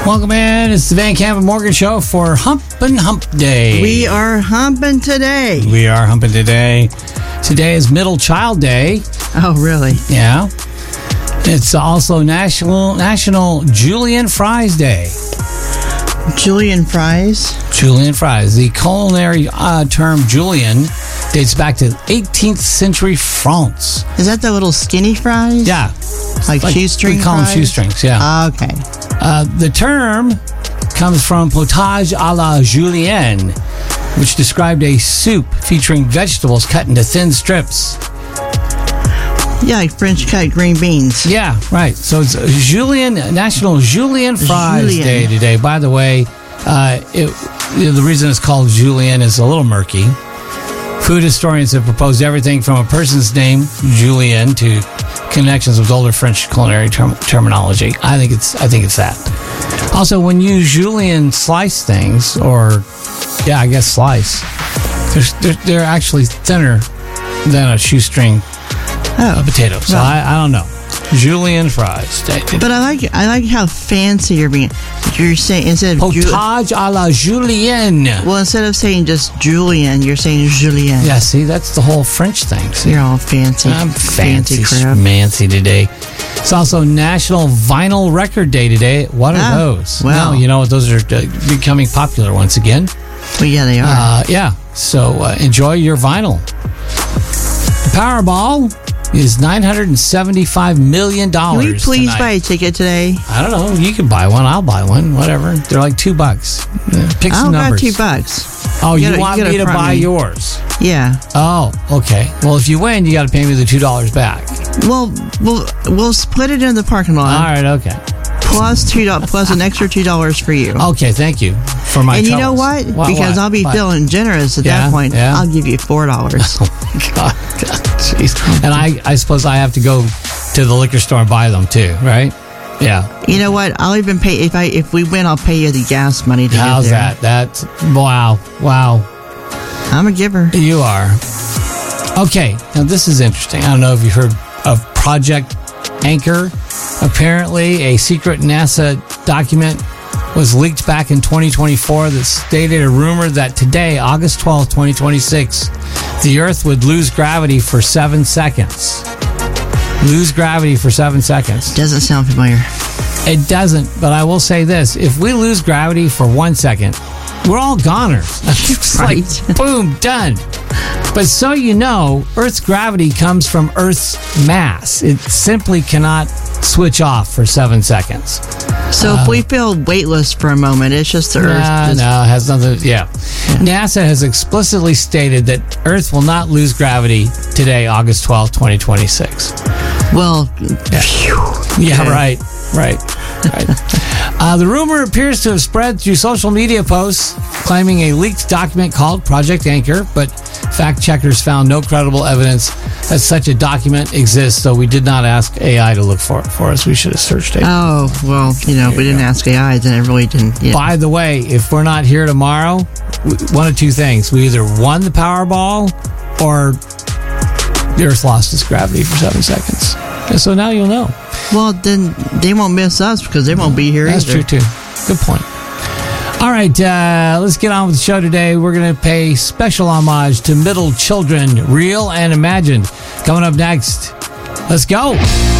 Welcome in. It's the Van Camp and Morgan Show for Humpin' Hump Day. We are humping today. We are humping today. Today is Middle Child Day. Oh, really? Yeah. It's also National Julienne Fries Day. Julienne Fries? Julienne Fries. The culinary term Julienne dates back to 18th century France. Is that the little skinny fries? Yeah. Like shoestring We call fries? them shoestrings, yeah. Okay. The term comes from potage à la julienne, which described a soup featuring vegetables cut into thin strips. Yeah, like French cut green beans. Yeah, right. So it's National Julienne Fries Julienne. Day today. By the way, the reason it's called Julienne is a little murky. Food historians have proposed everything from a person's name, Julien, to connections with older French culinary terminology. I think it's that. Also, when you julienne slice things, slice, they're actually thinner than a shoestring potato. So well, I don't know. Julienne fries. But I like how fancy you're being. You're saying instead of potage à la julienne. Well, instead of saying just Julienne, you're saying Julienne. Yeah, see, that's the whole French thing. See? You're all fancy. I'm fancy crap. schmancy today. It's also National Vinyl Record Day today. What are those? Well, you know, those are becoming popular once again. Well, yeah, they are. Yeah. So enjoy your vinyl. The Powerball is $975 million. Can we please tonight. buy a ticket today? I don't know. You can buy one. I'll buy one. Whatever. They're like $2. Pick some numbers. I don't got $2. Oh, you want me to buy yours? Yeah. Oh, okay. Well, if you win, you got to pay me the $2 back. Well, we'll split it in the parking lot. All right. Okay. Plus $2, plus an extra $2 for you. Okay, thank you for my. And troubles. you know what? Because I'll be feeling generous at that point. Yeah. I'll give you $4. Oh my God, jeez. And I suppose I have to go to the liquor store and buy them too, right? Yeah. You know what? I'll even pay if we win. I'll pay you the gas money to How's get there. that? That's wow. I'm a giver. You are. Okay. Now this is interesting. I don't know if you heard of Project Anchor. Apparently, a secret NASA document was leaked back in 2024 that stated a rumor that today, August 12th, 2026, the Earth would lose gravity for 7 seconds. Lose gravity for 7 seconds. Doesn't sound familiar. It doesn't, but I will say this. If we lose gravity for 1 second, we're all goners. It's Right. like, boom, done. But so you know, Earth's gravity comes from Earth's mass. It simply cannot switch off for 7 seconds. So if we feel weightless for a moment, it's just the Earth. No, it has nothing. Yeah. NASA has explicitly stated that Earth will not lose gravity today, August 12th, 2026. Well, Yeah, right. The rumor appears to have spread through social media posts claiming a leaked document called Project Anchor, but fact checkers found no credible evidence that such a document exists, so we did not ask AI to look for it for us. We should have searched it. Oh, well, if we didn't ask AI, then it really didn't. By the way, if we're not here tomorrow, one of two things. We either won the Powerball or the Earth lost its gravity for 7 seconds. And so now you'll know. Well, then they won't miss us because they won't be here That's either. true, too. Good point. All right, let's get on with the show today. We're going to pay special homage to middle children, real and imagined. Coming up next, let's go.